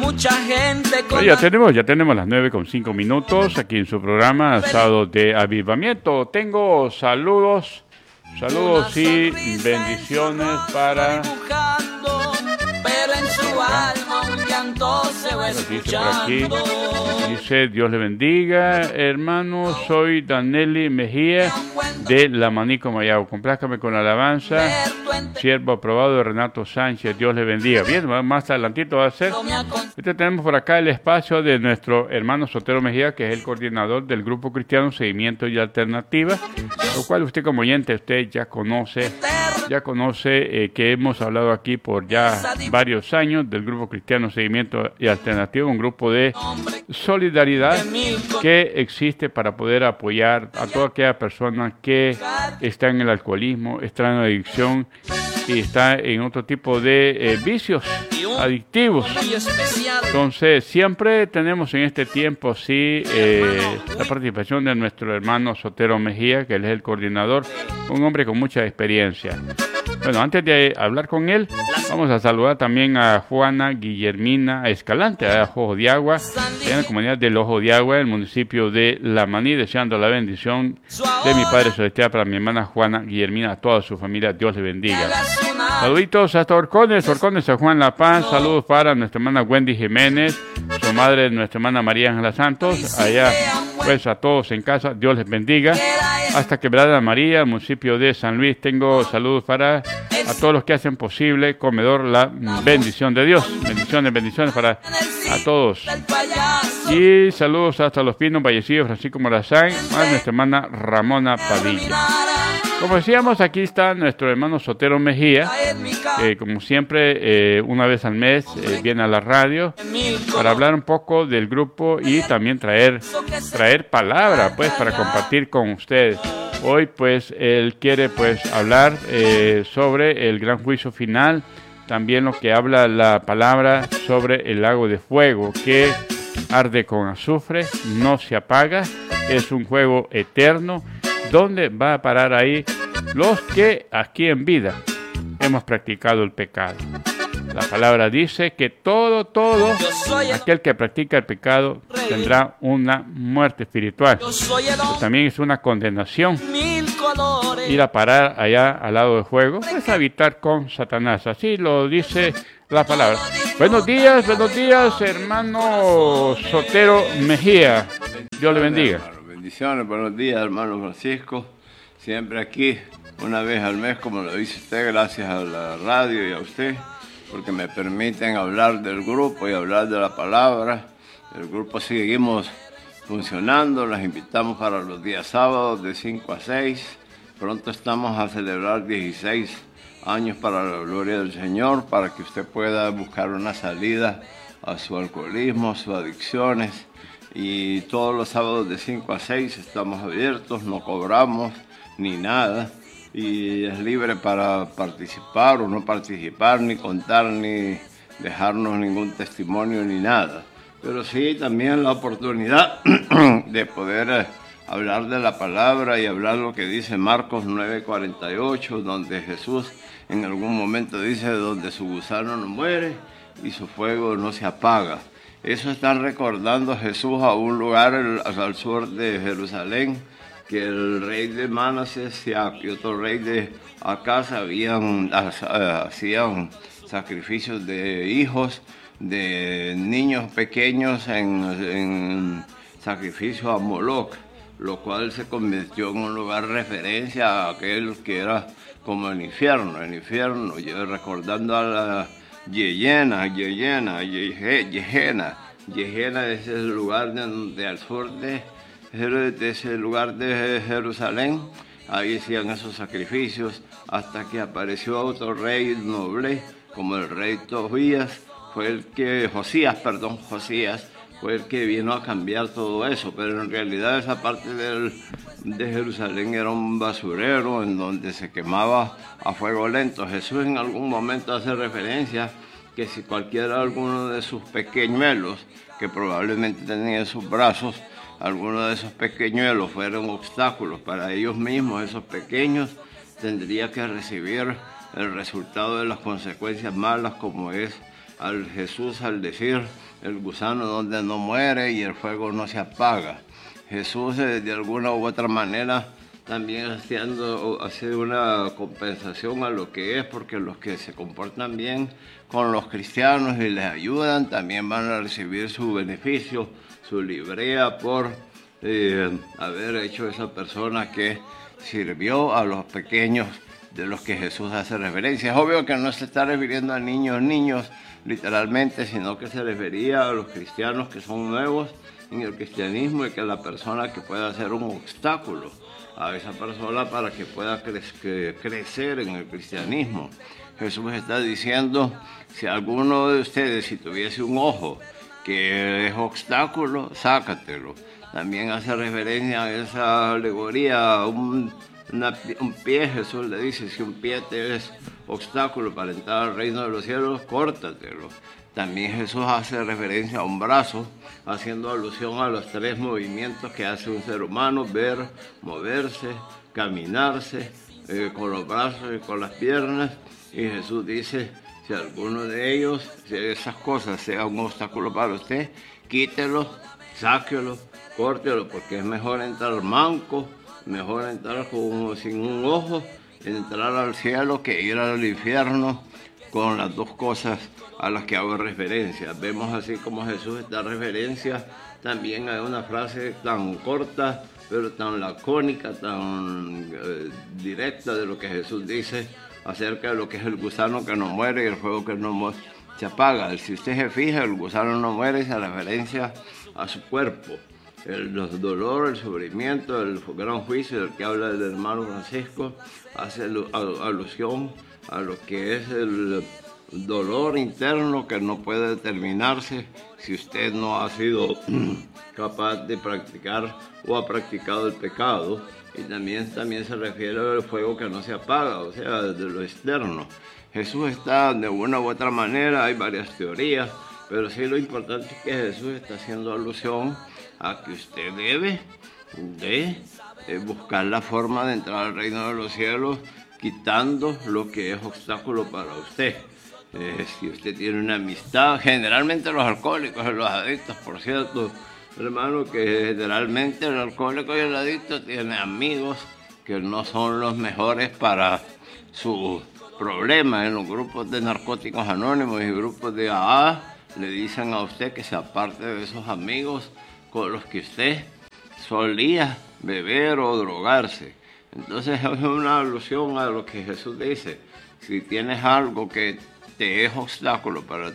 mucha gente con ya tenemos las 9:05 aquí en su programa Asado de Avivamiento. Tengo saludos y bendiciones para... Pero en su alma un llanto se va escuchando. Dice, Dios le bendiga, hermano, soy Danelli Mejía de La Manico Mayao. Complázcame con la alabanza. Siervo aprobado de Renato Sánchez, Dios le bendiga. Bien, más adelantito va a ser. Tenemos por acá el espacio de nuestro hermano Sotero Mejía, que es el coordinador del Grupo Cristiano Seguimiento y Alternativa, lo cual usted como oyente, usted ya conoce que hemos hablado aquí por ya varios años del Grupo Cristiano Seguimiento y Alternativa, un grupo de solidaridad que existe para poder apoyar a toda aquella persona que está en el alcoholismo, está en la adicción y está en otro tipo de vicios adictivos. Entonces, siempre tenemos en este tiempo, la participación de nuestro hermano Sotero Mejía, que él es el coordinador, un hombre con mucha experiencia. Bueno, antes de hablar con él, vamos a saludar también a Juana Guillermina Escalante, a Ojo de Agua, en la comunidad del Ojo de Agua, el municipio de La Maní, deseando la bendición de mi Padre Celestial para mi hermana Juana Guillermina, a toda su familia, Dios le bendiga. Saluditos hasta Orcones, San Juan La Paz, saludos para nuestra hermana Wendy Jiménez, su madre, nuestra hermana María Ángela Santos, allá pues a todos en casa, Dios les bendiga. Hasta Quebrada María, municipio de San Luis, tengo saludos para a todos los que hacen posible Comedor La Bendición de Dios. Bendiciones para a todos. Y saludos hasta Los Pinos, Vallecillo, Francisco Morazán, a nuestra hermana Ramona Padilla. Como decíamos, aquí está nuestro hermano Sotero Mejía, como siempre, una vez al mes viene a la radio para hablar un poco del grupo y también traer palabra, pues, para compartir con ustedes. Hoy, pues, él quiere, pues, hablar sobre el gran juicio final, también lo que habla la palabra sobre el lago de fuego, que arde con azufre, no se apaga, es un fuego eterno. ¿Dónde va a parar ahí los que aquí en vida hemos practicado el pecado? La palabra dice que todo aquel que practica el pecado tendrá una muerte espiritual. Pero también es una condenación. Ir a parar allá al lado del fuego, pues habitar con Satanás. Así lo dice la palabra. Buenos días, hermano Sotero Mejía. Dios le bendiga. Bendiciones, buenos días, hermano Francisco. Siempre aquí, una vez al mes, como lo dice usted, gracias a la radio y a usted, porque me permiten hablar del grupo y hablar de la palabra. El grupo seguimos funcionando, las invitamos para los días sábados de 5 a 6. Pronto estamos a celebrar 16 años para la gloria del Señor, para que usted pueda buscar una salida a su alcoholismo, a sus adicciones. Y todos los sábados de 5 a 6 estamos abiertos, no cobramos ni nada. Y es libre para participar o no participar, ni contar, ni dejarnos ningún testimonio, ni nada. Pero sí también la oportunidad de poder hablar de la palabra y hablar lo que dice Marcos 9:48, donde Jesús en algún momento dice, donde su gusano no muere y su fuego no se apaga. Eso están recordando Jesús a un lugar al sur de Jerusalén, que el rey de Manasés y otro rey de Acaz hacían sacrificios de hijos, de niños pequeños en sacrificio a Moloch, lo cual se convirtió en un lugar de referencia a aquel que era como el infierno, recordando a la Yehena es el lugar al sur de ese lugar de Jerusalén. Ahí hacían esos sacrificios hasta que apareció otro rey noble, como el rey Josías, fue el que vino a cambiar todo eso. Pero en realidad esa parte de Jerusalén era un basurero en donde se quemaba a fuego lento. Jesús en algún momento hace referencia que si alguno de sus pequeñuelos, que probablemente tenía en sus brazos, alguno de esos pequeñuelos fueron obstáculos para ellos mismos, esos pequeños tendrían que recibir el resultado de las consecuencias malas, como es al Jesús al decir el gusano donde no muere y el fuego no se apaga. Jesús de alguna u otra manera también hace una compensación a lo que es, porque los que se comportan bien con los cristianos y les ayudan también van a recibir su beneficio, su librea por haber hecho esa persona que sirvió a los pequeños de los que Jesús hace referencia. Es obvio que no se está refiriendo a niños literalmente, sino que se refería a los cristianos que son nuevos en el cristianismo y que la persona que pueda ser un obstáculo a esa persona para que pueda crecer en el cristianismo. Jesús está diciendo, si alguno de ustedes, si tuviese un ojo que es obstáculo, sácatelo. También hace referencia a esa alegoría, un pie. Jesús le dice, si un pie te es obstáculo para entrar al reino de los cielos, córtatelo. También Jesús hace referencia a un brazo, haciendo alusión a los 3 movimientos que hace un ser humano: ver, moverse, caminarse, con los brazos y con las piernas. Y Jesús dice, si alguno de ellos, si esas cosas sea un obstáculo para usted, quítelo, sáquelo, córtelo, porque es mejor entrar manco, mejor entrar sin un ojo, entrar al cielo que ir al infierno con las dos cosas a las que hago referencia. Vemos así como Jesús da referencia también a una frase tan corta, pero tan lacónica, tan directa de lo que Jesús dice acerca de lo que es el gusano que no muere y el fuego que no se apaga. Si usted se fija, el gusano no muere, se referencia a su cuerpo. El dolor, el sufrimiento, el gran juicio del que habla el hermano Francisco hace alusión a lo que es el dolor interno que no puede determinarse si usted no ha sido capaz de practicar o ha practicado el pecado. Y también se refiere al fuego que no se apaga, o sea, de lo externo. Jesús está de una u otra manera, hay varias teorías, pero sí lo importante es que Jesús está haciendo alusión a que usted debe de buscar la forma de entrar al reino de los cielos, quitando lo que es obstáculo para usted. Si usted tiene una amistad, generalmente los alcohólicos y los adictos, por cierto, hermano, que generalmente el alcohólico y el adicto tiene amigos que no son los mejores para su problema. En los grupos de narcóticos anónimos y grupos de AA le dicen a usted que se aparte de esos amigos con los que usted solía beber o drogarse. Entonces es una alusión a lo que Jesús dice. Si tienes algo que te es obstáculo para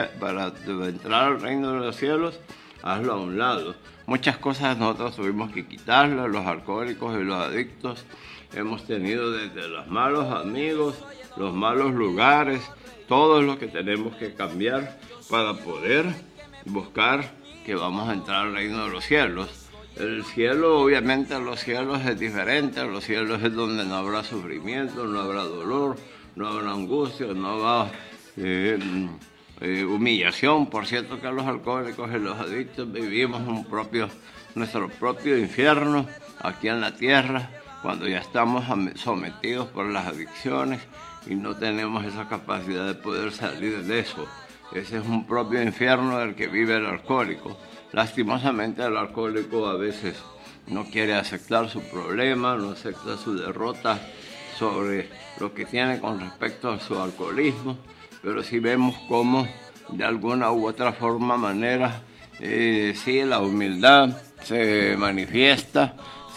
entrar al reino de los cielos, hazlo a un lado. Muchas cosas nosotros tuvimos que quitarlas, los alcohólicos y los adictos. Hemos tenido desde los malos amigos, los malos lugares, todo lo que tenemos que cambiar para poder buscar que vamos a entrar al reino de los cielos. El cielo, obviamente, los cielos es diferente. Los cielos es donde no habrá sufrimiento, no habrá dolor, no habrá angustia, no habrá humillación. Por cierto que los alcohólicos y los adictos vivimos nuestro propio infierno aquí en la tierra, cuando ya estamos sometidos por las adicciones y no tenemos esa capacidad de poder salir de eso. Ese es un propio infierno del que vive el alcohólico. Lastimosamente el alcohólico a veces no quiere aceptar su problema, no acepta su derrota sobre lo que tiene con respecto a su alcoholismo, pero sí vemos cómo de alguna u otra manera, sí, la humildad se manifiesta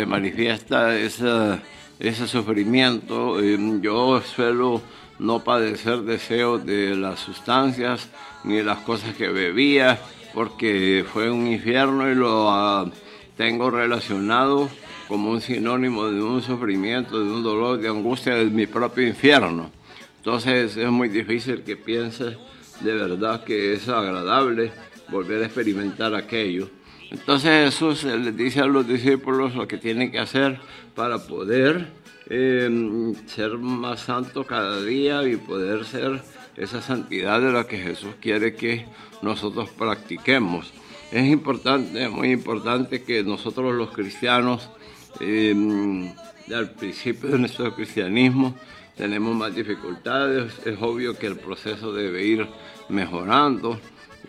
ese sufrimiento. Yo suelo no padecer deseos de las sustancias ni de las cosas que bebía, porque fue un infierno y lo tengo relacionado como un sinónimo de un sufrimiento, de un dolor, de angustia de mi propio infierno. Entonces es muy difícil que pienses de verdad que es agradable volver a experimentar aquello. Entonces Jesús les dice a los discípulos lo que tienen que hacer para poder ser más santos cada día y poder ser esa santidad de la que Jesús quiere que nosotros practiquemos. Es importante, muy importante que nosotros los cristianos, al principio de nuestro cristianismo, tenemos más dificultades. Es obvio que el proceso debe ir mejorando,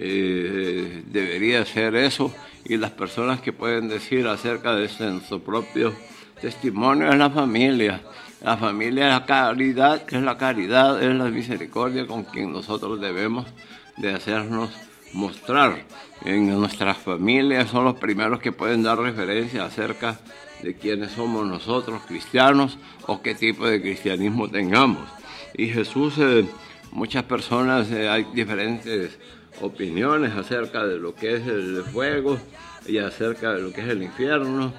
debería ser eso, y las personas que pueden decir acerca de eso en su propio testimonio es la familia. La familia es la caridad, es la misericordia con quien nosotros debemos de hacernos mostrar. En nuestras familias son los primeros que pueden dar referencia acerca de quiénes somos nosotros, cristianos, o qué tipo de cristianismo tengamos. Y Jesús, muchas personas, hay diferentes opiniones acerca de lo que es el fuego y acerca de lo que es el infierno.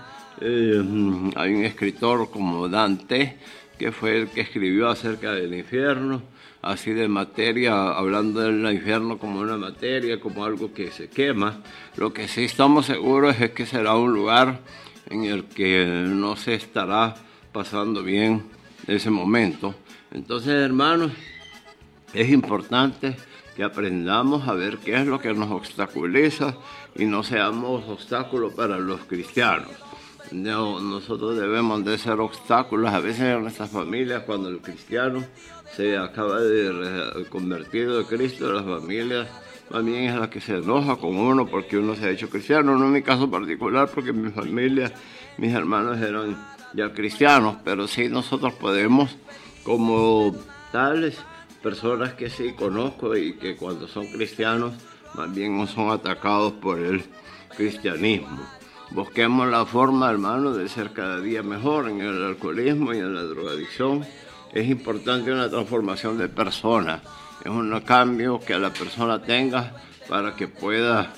Hay un escritor como Dante, que fue el que escribió acerca del infierno, así de materia, hablando del infierno como una materia, como algo que se quema. Lo que sí estamos seguros es que será un lugar en el que no se estará pasando bien ese momento. Entonces, hermanos, es importante que aprendamos a ver qué es lo que nos obstaculiza y no seamos obstáculos para los cristianos. No, nosotros debemos de ser obstáculos a veces en nuestras familias. Cuando el cristiano se acaba de convertir de Cristo, las familias también es la que se enoja con uno porque uno se ha hecho cristiano. No en mi caso particular, porque mi familia, mis hermanos eran ya cristianos, pero sí nosotros podemos, como tales personas que sí conozco y que cuando son cristianos más bien no son atacados por el cristianismo. Busquemos la forma, hermano, de ser cada día mejor en el alcoholismo y en la drogadicción. Es importante una transformación de persona. Es un cambio que la persona tenga para que pueda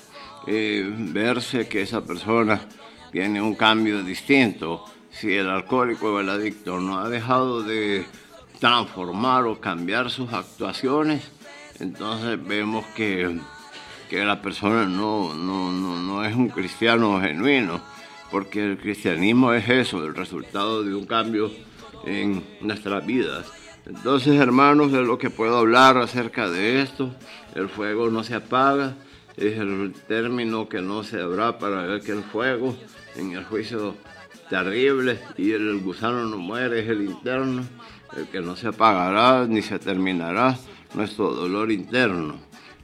verse que esa persona tiene un cambio distinto. Si el alcohólico o el adicto no ha dejado de transformar o cambiar sus actuaciones, entonces vemos que la persona no es un cristiano genuino, porque el cristianismo es eso, el resultado de un cambio en nuestras vidas. Entonces, hermanos, de lo que puedo hablar acerca de esto, el fuego no se apaga, es el término que no se habrá para ver que el fuego en el juicio terrible y el gusano no muere, es el interno, el que no se apagará ni se terminará nuestro dolor interno.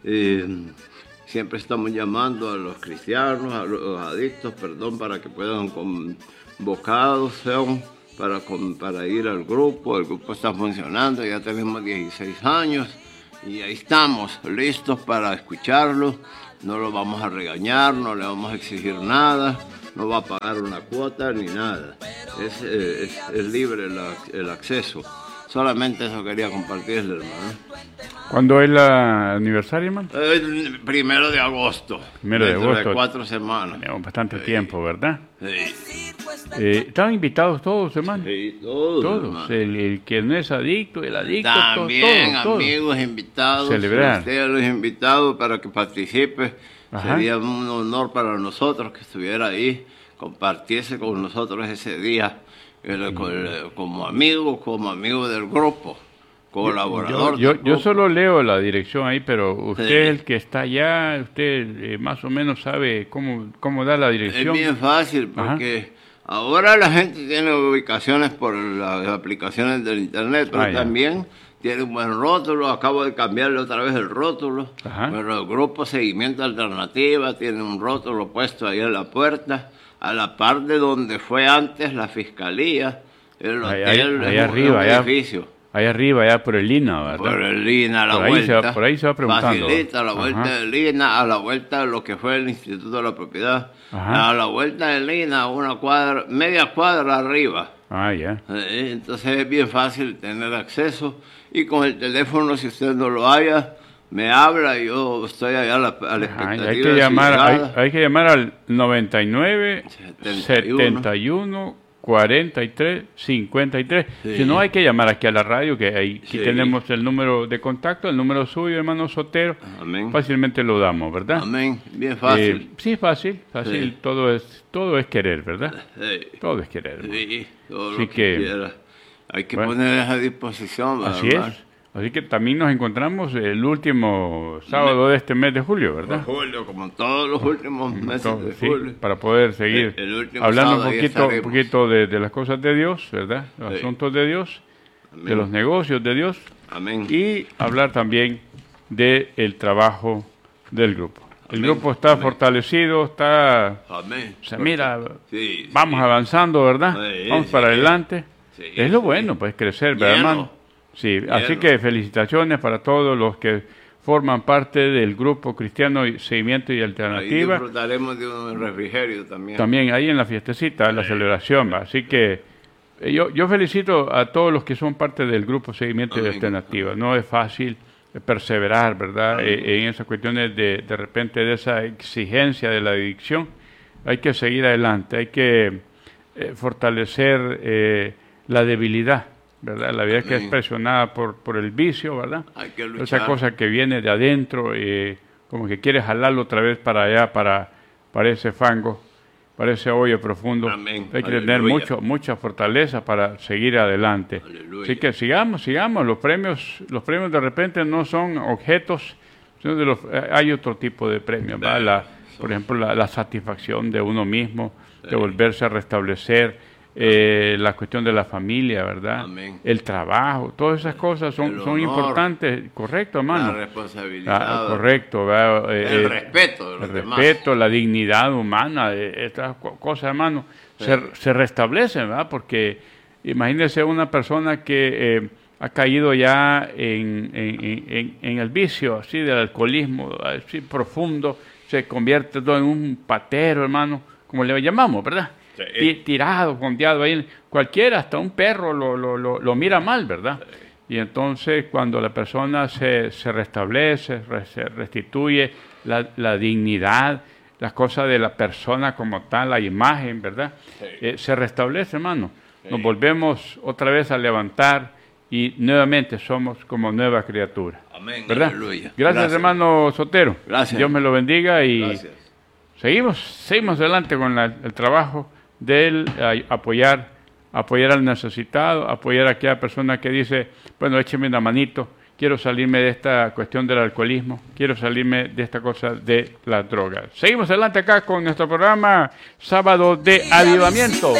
Siempre estamos llamando a los cristianos, a los adictos, para que puedan convocados sean para ir al grupo. El grupo está funcionando, ya tenemos 16 años y ahí estamos, listos para escucharlo. No lo vamos a regañar, no le vamos a exigir nada, no va a pagar una cuota ni nada. Es libre el acceso. Solamente eso quería compartirle, hermano. ¿Cuándo es el aniversario, hermano? El 1 de agosto. 1 de agosto. De 4 semanas. Tenemos bastante tiempo, ¿verdad? Sí. ¿Están invitados todos, hermano? Sí, todos. El que no es adicto, el adicto, también, todos. Amigos invitados. Celebrar. Usted los invitados para que participe. Ajá. Sería un honor para nosotros que estuviera ahí, compartiese con nosotros ese día. Como amigo del grupo, colaborador. Yo solo leo la dirección ahí, pero usted es el que está allá, usted más o menos sabe cómo da la dirección. Es bien fácil, porque ahora la gente tiene ubicaciones por las aplicaciones del internet, pero también tiene un buen rótulo. Acabo de cambiarle otra vez el rótulo. Pero el grupo Seguimiento Alternativa tiene un rótulo puesto ahí en la puerta, a la par de donde fue antes la fiscalía, el hotel, ahí arriba, el edificio. Ahí arriba, allá por el Lina, ¿verdad? Por el Lina, a la vuelta. Por ahí se va preguntando. Facilita, a la vuelta del Lina, a la vuelta de lo que fue el Instituto de la Propiedad. A la vuelta del Lina, media cuadra arriba. Ya. Entonces es bien fácil tener acceso. Y con el teléfono, si usted no lo haya, me habla y yo estoy allá a la expectativa. Hay que llamar al 99 71 43 53. Si no, hay que llamar aquí a la radio, que aquí tenemos el número de contacto, el número suyo, hermano Sotero. Amén. Fácilmente lo damos, ¿verdad? Amén. Bien fácil. Sí, fácil. Sí. Todo es querer, ¿verdad? Sí. Todo es querer, hermano. Sí, todo lo que quiera. Hay que poner a disposición. Así es. Así que también nos encontramos el último sábado de este mes de julio, ¿verdad? Julio, como todos los últimos meses de julio. Para poder seguir hablando un poquito de las cosas de Dios, ¿verdad? Los asuntos de Dios. Amén. de los negocios de Dios. Amén. Y hablar también del trabajo del grupo. El Amén. grupo está Amén. fortalecido, está... Amén. Se mira, Sí, vamos sí. avanzando, ¿verdad? Sí, Vamos sí. para adelante. Sí, Es lo sí. bueno, pues crecer, ¿verdad, Lleno. hermano? Sí, así Lleno. que felicitaciones para todos los que forman parte del grupo Cristiano y Seguimiento y Ahí Alternativa. disfrutaremos de un refrigerio también. También ahí en la fiestecita, la celebración, ¿va? Así que yo felicito a todos los que son parte del grupo Seguimiento y Amén. Alternativa. No es fácil perseverar, ¿verdad? En esas cuestiones de repente de esa exigencia de la adicción. Hay que seguir adelante, hay que fortalecer la debilidad, ¿verdad? La vida que es Amén. presionada por el vicio, ¿verdad? Hay que luchar. Esa cosa que viene de adentro, como que quiere jalarlo otra vez para allá, para ese fango, para ese hoyo profundo. Amén. Hay que Aleluya. tener mucha fortaleza para seguir adelante. Aleluya. Así que sigamos. Los premios de repente no son objetos, sino hay otro tipo de premios, ¿verdad? Por ejemplo, la satisfacción de uno mismo, de volverse a restablecer. La cuestión de la familia, ¿verdad? Amén. El trabajo, todas esas cosas El son honor, importantes, correcto, hermano. La responsabilidad. Correcto, ¿verdad? El respeto de los el demás. respeto, la dignidad humana, estas cosas, hermano, se restablecen, ¿verdad? Porque imagínese una persona que ha caído ya en el vicio, así, del alcoholismo, así profundo, se convierte todo en un patero, hermano, como le llamamos, ¿verdad? Sí. Tirado, fondeado ahí, cualquiera, hasta un perro lo mira mal, ¿verdad? Sí. Y entonces cuando la persona se restablece, se restituye la dignidad, las cosas de la persona como tal, la imagen, ¿verdad? Sí. Se restablece, hermano. Sí. Nos volvemos otra vez a levantar y nuevamente somos como nueva criatura. Amén. ¿Verdad? Aleluya. Gracias, hermano Sotero. Gracias. Dios me lo bendiga y Gracias. seguimos adelante con el trabajo de apoyar al necesitado, apoyar a aquella persona que dice, bueno, écheme una manito, quiero salirme de esta cuestión del alcoholismo, quiero salirme de esta cosa de la droga. Seguimos adelante acá con nuestro programa Sábado de Avivamiento.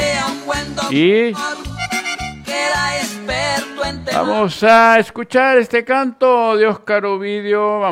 Y vamos a escuchar este canto de Óscar Ovidio.